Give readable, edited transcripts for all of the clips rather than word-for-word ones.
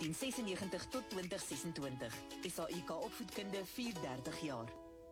1996 tot 2026. SAIK opvoedkunde 34 jaar.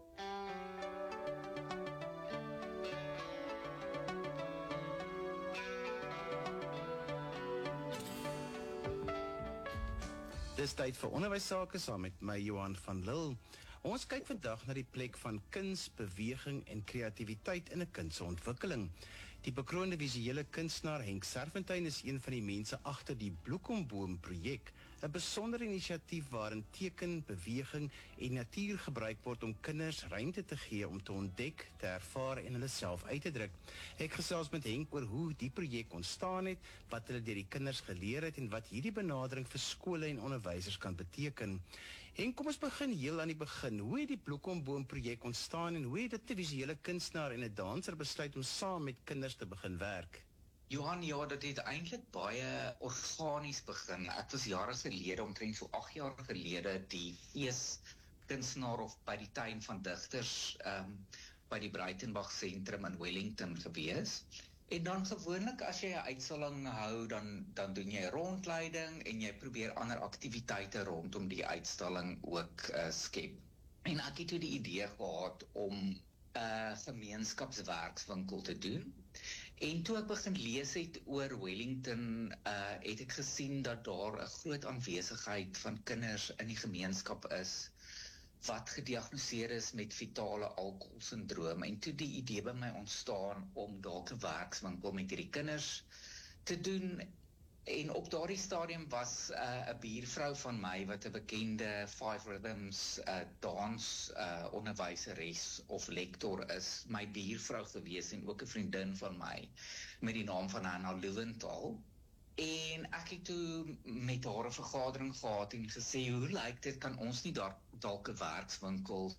Dis tyd vir onderwysake saam met my Johan van Lille. Ons kyk vandag na die plek van kuns, beweging en kreatiwiteit in 'n kind se ontwikkeling. Die bekroonde visuele kunstenaar Henk Serfontein is een van die mense agter die Bloekomboom projek, 'n besondere inisiatief waarin teken, beweging en natuur gebruik word om kinders ruimte te gee om te ontdek, te ervaar en hulle self uit te druk. Ek gesels met Henk oor hoe die projek ontstaan het, wat hulle deur die kinders geleer het en wat hierdie benadering vir skole en onderwysers kan beteken. Henk, kom ons begin heel aan die begin. Hoe het die Bloekomboom projek ontstaan en hoe het 'n visuele kunstenaar en 'n danser besluit om saam met kinders te begin werk? Johan, ja, dit het eintlik baie organies begin. Ek was jare gelede, omtrent so 8 jaar gelede, die feeskunstenaar of by die tuin van digters by die Breitenbach Sentrum in Wellington gewees. En dan gewoonlik as jy 'n uitstalling hou, dan doen jy rondleiding en jy probeer ander aktiwiteite rondom die uitstalling ook skep. En ek het toe die idee gehad om 'n gemeenskapswerkswinkel te doen. En toe ek begin lees het oor Wellington, het ek gesien dat daar 'n groot aanwesigheid van kinders in die gemeenskap is wat gediagnoseer is met fetale alkoholsindroom. En toe die idee by my ontstaan om dalk 'n werkswinkel met hierdie kinders te doen. En op daardie stadium was 'n buurvrou van my wat 'n bekende Five Rhythms dans onderwyseres of lektor is, my buurvrou gewees en ook 'n vriendin van my met die naam van Anna Loewenthal. En ek het toe met haar 'n vergadering gehad en gesê, hoe lyk dit, kan ons nie dalk 'n werkswinkel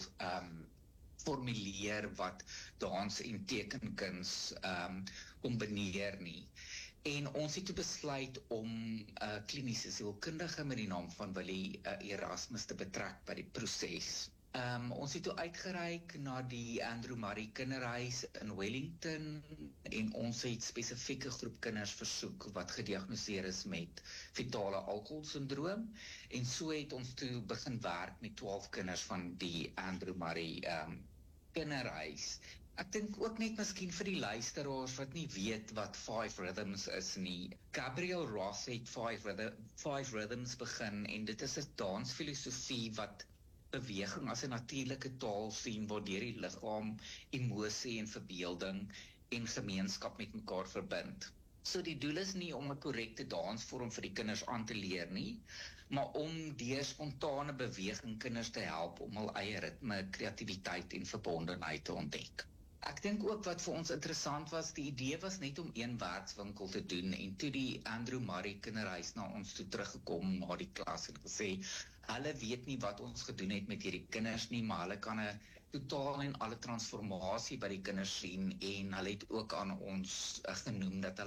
formuleer wat dans en tekenkuns kombineer nie. En ons het toe besluit om 'n kliniese sielkundige met die naam van Willie Erasmus te betrek by die proses. Ons het toe uitgereik na die Andrew Murray Kinderhuis in Wellington en ons het spesifieke groep kinders versoek wat gediagnoseer is met fetale alkoholsindroom. En so het ons toe begin werk met 12 kinders van die Andrew Murray Kinderhuis. Ek dink ook net miskien vir die luisteraars wat nie weet wat Five Rhythms is nie. Gabriel Roth het Five Rhythms begin en dit is 'n dansfilosofie wat beweging as 'n natuurlike taal sien waardeur die liggaam, emosie en verbeelding en gemeenskap met mekaar verbind. So die doel is nie om 'n korrekte dansvorm vir die kinders aan te leer nie, maar om deur spontane beweging kinders te help om hul eie ritme, kreatiwiteit en verbondenheid te ontdek. Ek dink ook wat vir ons interessant was, die idee was net om een werkswinkel te doen en toe die Andrew Murray Kinderhuis na ons toe teruggekom na die klas en gesê, hulle weet nie wat ons gedoen het met hierdie kinders nie, maar hulle kan 'n totaal en alle transformasie by die kinders sien en hulle het ook aan ons genoem dat hulle